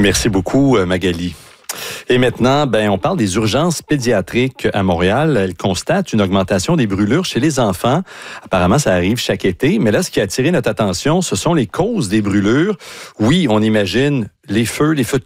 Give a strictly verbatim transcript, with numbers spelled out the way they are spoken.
Merci beaucoup, Magali. Et maintenant, ben, on parle des urgences pédiatriques à Montréal. Elles constatent une augmentation des brûlures chez les enfants. Apparemment, ça arrive chaque été. Mais là, ce qui a attiré notre attention, ce sont les causes des brûlures. Oui, on imagine les feux, les feux de